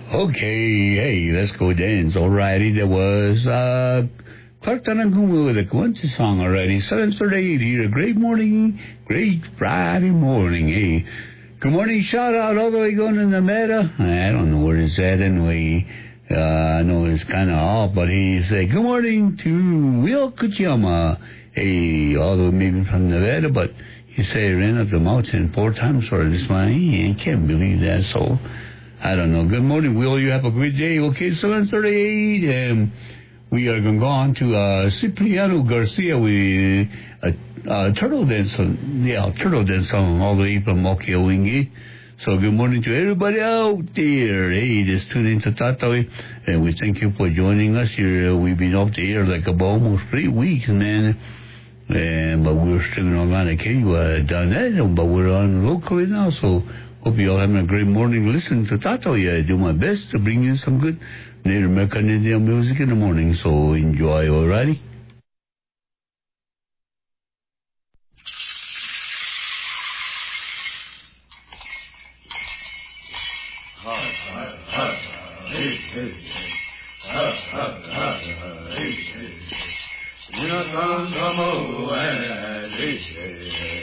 Okay, hey, let's go dance. Alrighty, there was Clark Duncan with a Quincy song already. 7:38 here. Great morning, great Friday morning. Hey, good morning. Shout out all the way going to Nevada. I don't know where it's at anyway. I know it's kind of off, but he said good morning to Will Kuchiyama. Hey, all the way maybe from Nevada, but he said he ran up the mountain 4 times for this morning. I can't believe that. So I don't know. Good morning, Will. You have a great day. Okay, 7:38, and we are going to go on to Cipriano Garcia with a turtle dance song. Yeah, turtle dance song all the way from Mokeoingi. So good morning to everybody out there. Hey, just tune into Tatawi, and we thank you for joining us here. We've been off the air like about almost 3 weeks, man. But we're still on Akeiwa down there, but we're on locally now, so hope you all having a great morning. Listen to Tatawi. I do my best to bring you some good Native American Indian music in the morning, so enjoy, alrighty?